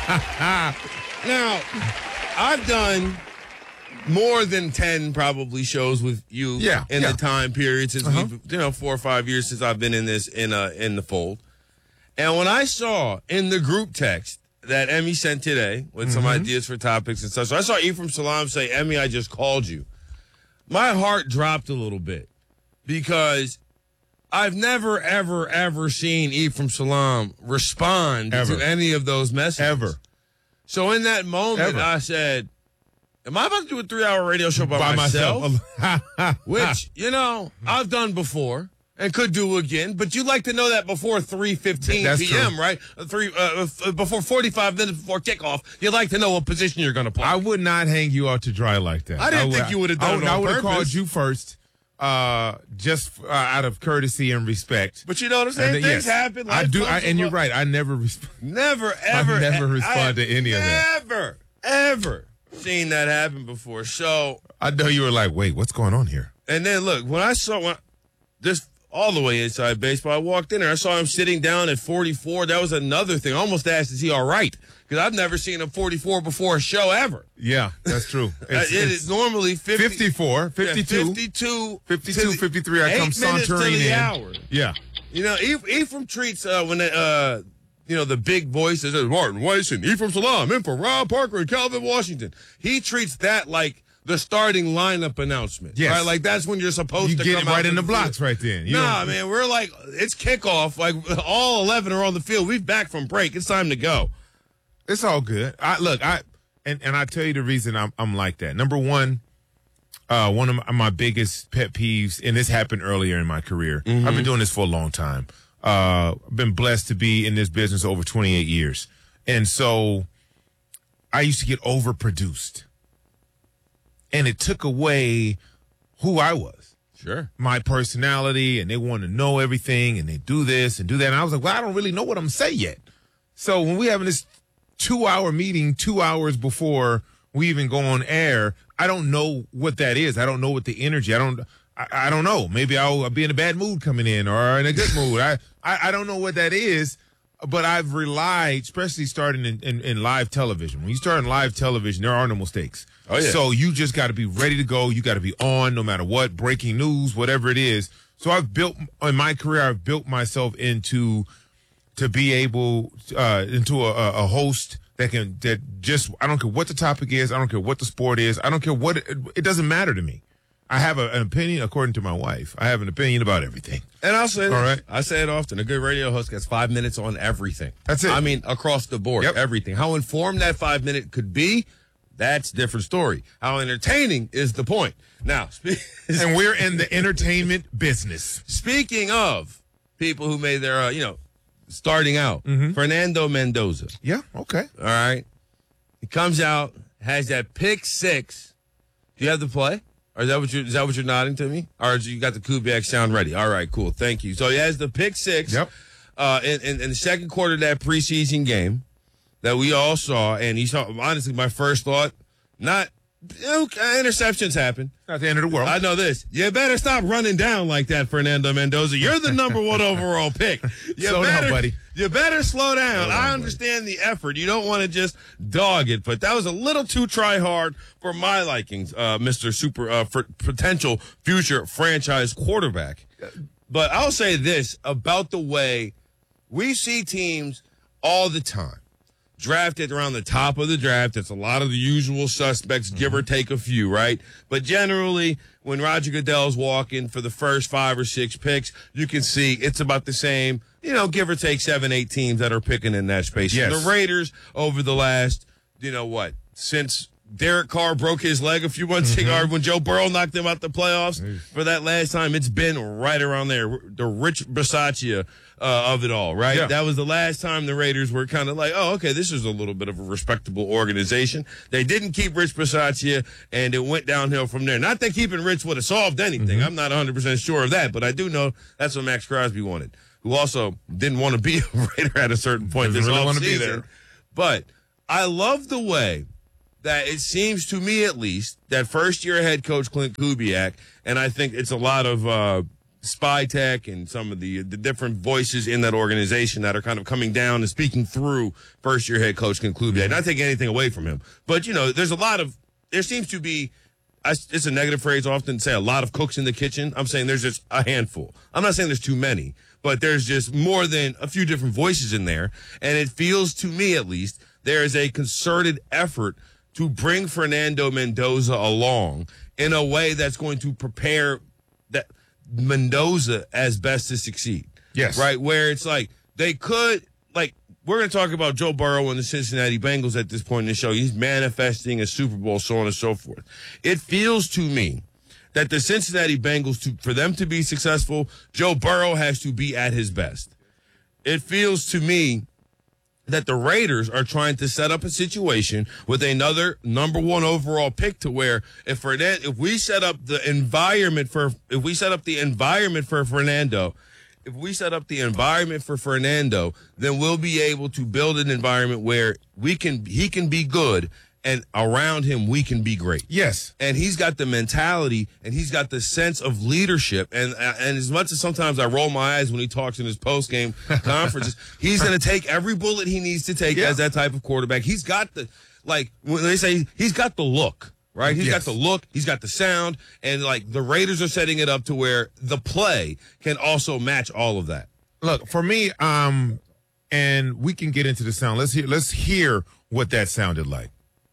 now, I've done more than 10 probably shows with you in the time period since we've, 4 or 5 years since I've been in this, in the fold. And when I saw in the group text that Emmy sent today with some ideas for topics and stuff, so I saw Ephraim Salam say, Emmy, I just called you. My heart dropped a little bit because I've never, ever, ever seen Ephraim Salam respond to any of those messages. Ever. So in that moment, I said, am I about to do a 3-hour radio show by myself? Which, I've done before and could do again, but you'd like to know that before 3:15 p.m., true. Right? Before 45 minutes before kickoff, you'd like to know what position you're going to play. I would not hang you out to dry like that. I didn't think you would have done it on I would have purpose. called you first. Just out of courtesy and respect. But you know what I'm saying? Things happen. I do, and you're right. I never respond. Never, ever. I never respond to any of that. Ever seen that happen before. So I know you were like, wait, what's going on here? And then look, when I saw this all the way inside baseball, I walked in there. I saw him sitting down at 44. That was another thing. I almost asked, is he all right? Because I've never seen him 44 before a show ever. Yeah, that's true. It is normally 54, 52, 53. I come sauntering in. Hour. Yeah. Ephraim treats when the big voices, Martin Weiss and Ephraim Salam in for Rob Parker and Calvin Washington. He treats that like the starting lineup announcement. Yes. Right? Like that's when you're supposed to come out. You get it right in the blocks right then. Man, we're like, it's kickoff. Like all 11 are on the field. We're back from break. It's time to go. It's all good. And I tell you the reason I'm like that. Number one of my biggest pet peeves, and this happened earlier in my career. I've been doing this for a long time. I've been blessed to be in this business over 28 years. And so I used to get overproduced. And it took away who I was. Sure. My personality, and they want to know everything, and they do this and do that. And I was like, well, I don't really know what I'm saying yet. So when we having this 2-hour meeting 2 hours before we even go on air, I don't know what that is. I don't know what the energy. I don't know. Maybe I'll be in a bad mood coming in or in a good mood. I don't know what that is, but I've relied, especially starting in live television. When you start in live television, there are no mistakes. Oh, yeah. So you just got to be ready to go. You got to be on no matter what, breaking news, whatever it is. So in my career, I've built myself to be able into a host that I don't care what the topic is, I don't care what the sport is, I don't care what it doesn't matter to me. I have an opinion, according to my wife. I have an opinion about everything. And I'll say this. All right. I say it often. A good radio host gets 5 minutes on everything. That's it. I mean, across the board, everything. How informed that 5 minute could be, that's a different story. How entertaining is the point. Now, and we're in the entertainment business. Speaking of people who made their, starting out, Fernando Mendoza. Yeah, okay. All right. He comes out, has that pick six. Do you have the play? Or is that what you're nodding to me? Or you got the Kubiak sound ready? All right, cool. Thank you. So he has the pick six. Yep. In the second quarter of that preseason game that we all saw, and he saw. Honestly, my first thought, interceptions happen. Not the end of the world. I know this. You better stop running down like that, Fernando Mendoza. You're the number 1 overall pick. Slow down, buddy. You better slow down. I understand the effort. You don't want to just dog it, but that was a little too try hard for my likings, Mr. Potential future franchise quarterback. But I'll say this about the way we see teams all the time. Drafted around the top of the draft. It's a lot of the usual suspects, give or take a few, right? But generally, when Roger Goodell's walking for the first 5 or 6 picks, you can see it's about the same, give or take 7, 8 teams that are picking in that space. Yes. The Raiders over the last, since Derek Carr broke his leg a few months ago, when Joe Burrow knocked him out the playoffs for that last time. It's been right around there, the Rich Bisaccia of it all, right? Yeah. That was the last time the Raiders were kind of like, oh, okay, this is a little bit of a respectable organization. They didn't keep Rich Bisaccia, and it went downhill from there. Not that keeping Rich would have solved anything. I'm not 100% sure of that, but I do know that's what Max Crosby wanted, who also didn't want to be a Raider at a certain point this really want to offseason. be there. But I love the way that it seems to me, at least, that first-year head coach Clint Kubiak, and I think it's a lot of spy tech and some of the different voices in that organization that are kind of coming down and speaking through first-year head coach Clint Kubiak. Not taking anything away from him, but, there seems to be, it's a negative phrase, often say a lot of cooks in the kitchen. I'm saying there's just a handful. I'm not saying there's too many, but there's just more than a few different voices in there, and it feels to me, at least, there is a concerted effort to bring Fernando Mendoza along in a way that's going to prepare that Mendoza as best to succeed. Yes. Right? Where it's like they could, like, we're going to talk about Joe Burrow and the Cincinnati Bengals at this point in the show. He's manifesting a Super Bowl, so on and so forth. It feels to me that the Cincinnati Bengals, for them to be successful, Joe Burrow has to be at his best. It feels to me that the Raiders are trying to set up a situation with another number 1 overall pick to where if we set up the environment for Fernando, then we'll be able to build an environment where he can be good, and around him we can be great. Yes. And he's got the mentality, and he's got the sense of leadership. And as much as sometimes I roll my eyes when he talks in his post-game conferences, he's going to take every bullet he needs to take as that type of quarterback. He's got the, like, when they say he's got the look, right? He's got the look, he's got the sound, and, like, the Raiders are setting it up to where the play can also match all of that. Look, for me, and we can get into the sound. Let's hear what that sounded like.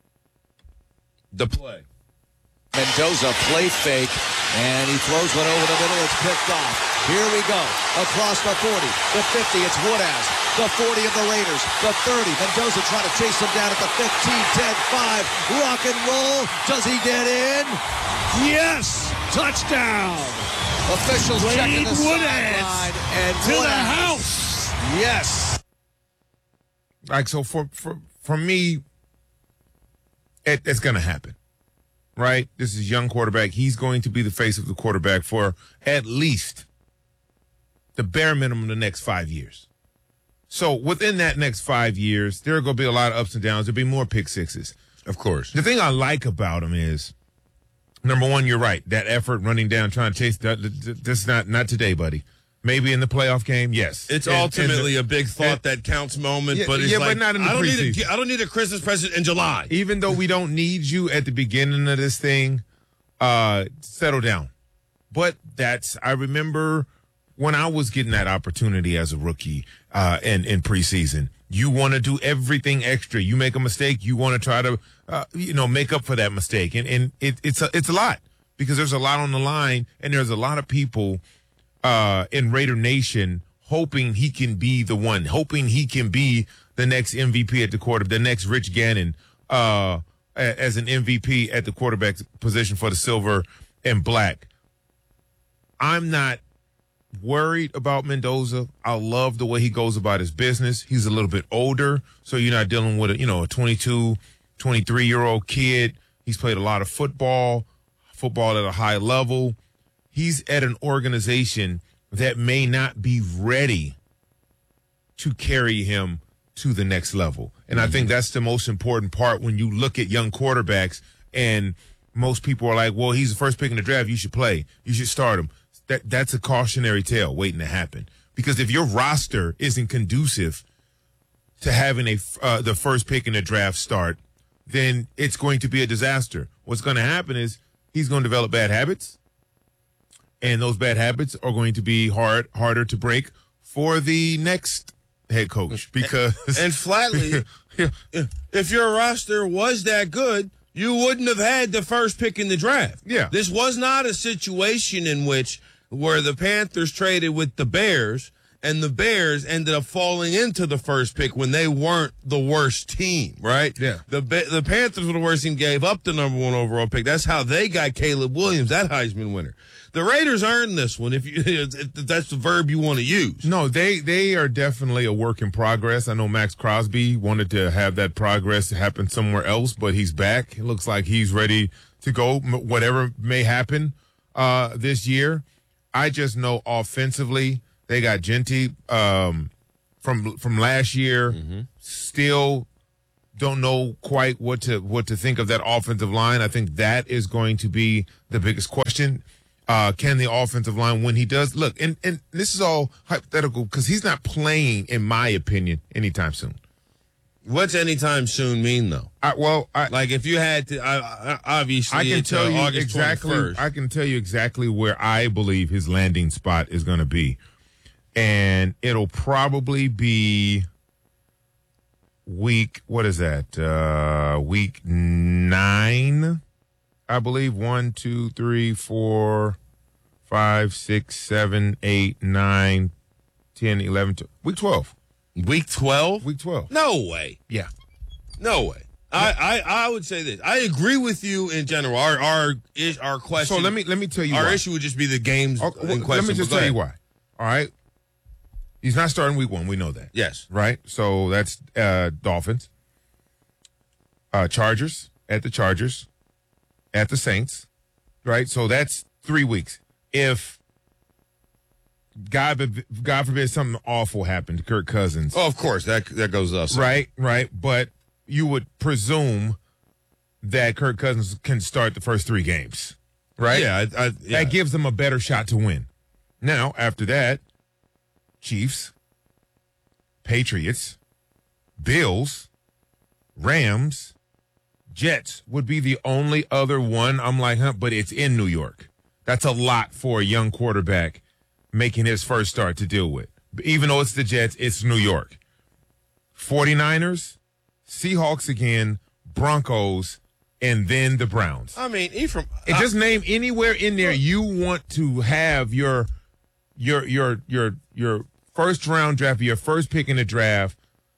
The play. Mendoza play fake, and he throws one over the middle. It's picked off. Here we go. Across the 40, the 50. It's Woodhouse. The 40 of the Raiders. The 30. Mendoza trying to chase him down at the 15, 10, 5. Rock and roll. Does he get in? Yes! Touchdown! Officials checking the sideline. And to the house. Yes. Like, so for me, it's going to happen, right? This is a young quarterback. He's going to be the face of the quarterback for at least the bare minimum the next 5 years. So within that next 5 years, there are going to be a lot of ups and downs. There'll be more pick sixes. Of course. The thing I like about him is, number one, you're right. That effort running down, trying to chase, that's not today, buddy. Maybe in the playoff game, yes. It's ultimately a big thought that counts moment, but it's like, but not in the preseason. I don't need a Christmas present in July. Even though we don't need you at the beginning of this thing, settle down. But I remember when I was getting that opportunity as a rookie in preseason, you want to do everything extra. You make a mistake, you want to try to make up for that mistake, and it's a lot because there's a lot on the line, and there's a lot of people in Raider Nation hoping he can be the one, hoping he can be the next MVP at the quarterback, the next Rich Gannon as an MVP at the quarterback position for the Silver and Black. I'm not worried about Mendoza. I love the way he goes about his business. He's a little bit older, so you're not dealing with a 22, 23-year-old kid. He's played a lot of football at a high level. He's at an organization that may not be ready to carry him to the next level. And I think that's the most important part when you look at young quarterbacks, and most people are like, well, he's the first pick in the draft. You should play. You should start him. That's a cautionary tale waiting to happen. Because if your roster isn't conducive to having the first pick in the draft start, then it's going to be a disaster. What's going to happen is he's going to develop bad habits. And those bad habits are going to be harder to break for the next head coach because and flatly, if your roster was that good, you wouldn't have had the first pick in the draft. Yeah, this was not a situation in where the Panthers traded with the Bears and the Bears ended up falling into the first pick when they weren't the worst team, right? Yeah. The Panthers were the worst team, gave up the number 1 overall pick. That's how they got Caleb Williams, that Heisman winner. The Raiders earned this one, if that's the verb you want to use. No, they are definitely a work in progress. I know Max Crosby wanted to have that progress happen somewhere else, but he's back. It looks like he's ready to go, whatever may happen this year. I just know offensively, they got Genty from last year. Mm-hmm. Still don't know quite what to think of that offensive line. I think that is going to be the biggest question. Can the offensive line, when he does look, and this is all hypothetical because he's not playing, in my opinion, anytime soon. What's anytime soon mean, though? Like if you had to, obviously, I can tell you August exactly. 21st. I can tell you exactly where I believe his landing spot is going to be, and it'll probably be week. What is that? Week 9, I believe. 1, 2, 3, 4, 5, 6, 7, 8, 9, 10, 11, 12. Week 12. Week 12? Week 12. No way. Yeah. No way. I would say this. I agree with you in general. Our question. So let me tell you. Our why. issue would just be the games in question. Let me just tell you why. All right. He's not starting week 1. We know that. Yes. Right. So that's Dolphins, Chargers at the Saints. Right. So that's 3 weeks. If God forbid something awful happened to Kirk Cousins. Oh, of course that goes us. Right. But you would presume that Kirk Cousins can start the first 3 games. Right. Yeah. That gives them a better shot to win. Now, after that, Chiefs, Patriots, Bills, Rams, Jets would be the only other one. I'm like, but it's in New York. That's a lot for a young quarterback making his first start to deal with. Even though it's the Jets, it's New York. 49ers, Seahawks again, Broncos, and then the Browns. I mean, Ephraim. Just name anywhere in there you want to have your first round draft, your first pick in the draft,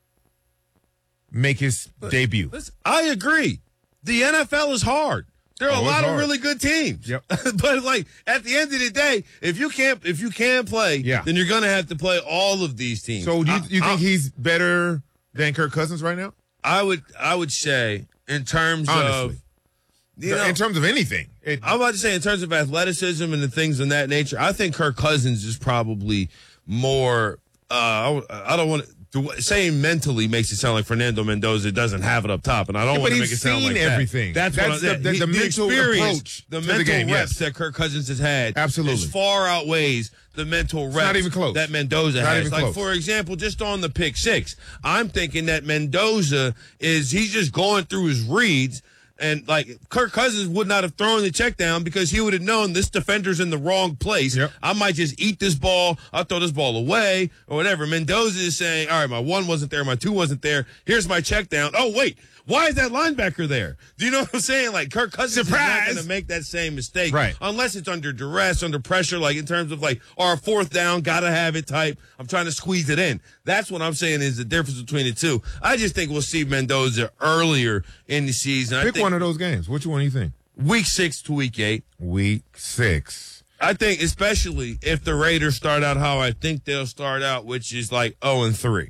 make his debut. Listen, I agree. The NFL is hard. There are a lot of really good teams. Yep. But like at the end of the day, if you can't play, then you're gonna have to play all of these teams. So do you think he's better than Kirk Cousins right now? I would say in terms Honestly. of in terms of anything. I'm about to say in terms of athleticism and the things of that nature, I think Kirk Cousins is probably more I don't want to saying mentally makes it sound like Fernando Mendoza doesn't have it up top, and I don't want to make it sound like everything. That's the mental approach, the mental game, reps that Kirk Cousins has had, absolutely, far outweighs the mental reps not even close. that Mendoza not has. Even like close. For example, just on the pick 6, I'm thinking that Mendoza he's just going through his reads. And, like, Kirk Cousins would not have thrown the check down because he would have known this defender's in the wrong place. Yep. I might just eat this ball. I'll throw this ball away or whatever. Mendoza is saying, all right, my 1 wasn't there. My 2 wasn't there. Here's my check down. Oh, wait. Why is that linebacker there? Do you know what I'm saying? Like, Kirk Cousins is not going to make that same mistake. Right. Unless it's under duress, under pressure, like in terms of, like, our 4th down, got to have it type. I'm trying to squeeze it in. That's what I'm saying is the difference between the two. I just think we'll see Mendoza earlier in the season. Pick one of those games. Which one do you think? Week 6 to week 8. Week 6. I think especially if the Raiders start out how I think they'll start out, which is like 0-3.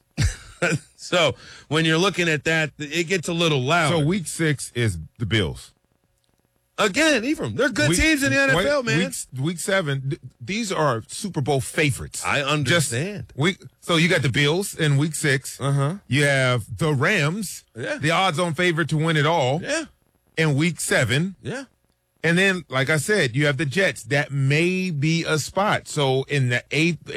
So when you're looking at that, it gets a little louder. So week 6 is the Bills. Again, Ephraim, they're good teams in the NFL, man. Week 7, these are Super Bowl favorites. I understand. So you got the Bills in week 6. You have the Rams, the odds-on favorite to win it all. Yeah. In week 7. Yeah. And then, like I said, you have the Jets. That may be a spot. So in the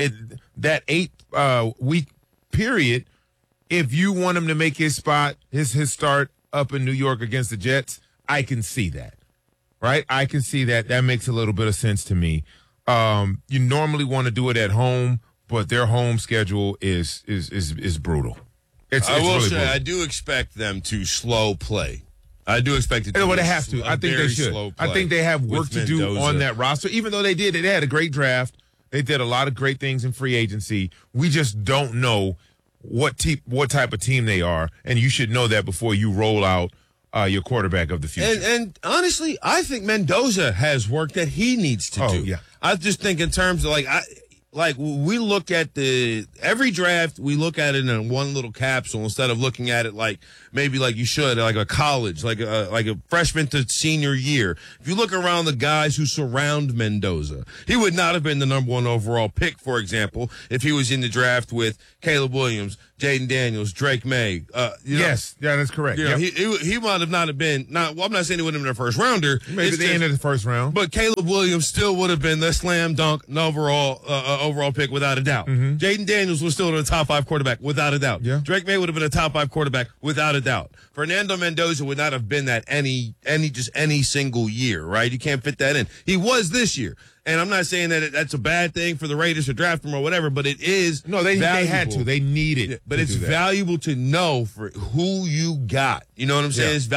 8 week period, if you want him to make his spot, his start up in New York against the Jets, I can see that. Right? I can see that. That makes a little bit of sense to me. You normally want to do it at home, but their home schedule is brutal. It's I will really say, brutal. I do expect them to slow play. I do expect it to Well, be they have to. I think they should. slow I play think they have work with to do Mendoza. on that roster. Even though they had a great draft, They did a lot of great things in free agency. We just don't know what type of team they are, and you should know that before you roll out your quarterback of the future. And honestly, I think Mendoza has work that he needs to do. Yeah. I just think in terms of we look at every draft, we look at it in one little capsule instead of looking at it maybe like you should, like a college, like a freshman to senior year. If you look around the guys who surround Mendoza, he would not have been the number 1 overall pick, for example, if he was in the draft with Caleb Williams, Jaden Daniels, Drake May. Yes, that's correct. You know, he might have not have been. I'm not saying he wouldn't have been a first rounder. Maybe the end of the first round. But Caleb Williams still would have been the slam dunk overall pick without a doubt. Mm-hmm. Jaden Daniels was still a top 5 quarterback without a doubt. Yeah. Drake May would have been a top 5 quarterback without a doubt. Fernando Mendoza would not have been that any single year, right? You can't fit that in. He was this year. And I'm not saying that that's a bad thing for the Raiders to draft him or whatever, but it is. No, they had to. They needed. But it's valuable to know for who you got. You know what I'm saying? Yeah. It's